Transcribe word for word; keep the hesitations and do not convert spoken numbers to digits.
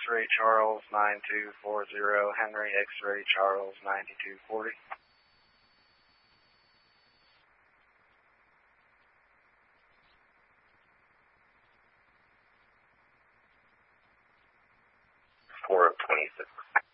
X-Ray Charles nine two four zero, Henry X-Ray Charles ninety-two forty. four of twenty-six.